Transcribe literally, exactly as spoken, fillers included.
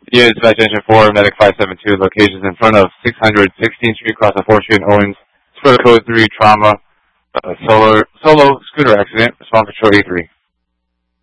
Unit Dispatch Engine four, Medic five seven two, locations in front of six hundred sixteenth Street, cross of fourth Street in Owens. Square code three, trauma, uh, solo, solo scooter accident, response control A three.